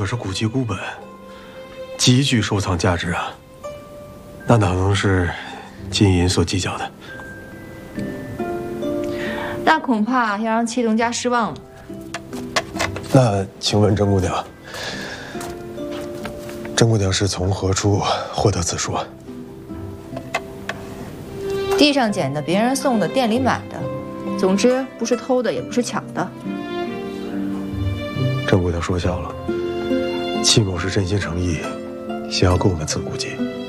可是古籍孤本，极具收藏价值啊！那哪能是金银所计较的？ 那恐怕要让戚东家失望了。 那请问甄姑娘，甄姑娘是从何处获得此书？ 地上捡的，别人送的，店里买的，总之不是偷的，也不是抢的。 甄姑娘说笑了，戚某是真心诚意，想要购买此古籍。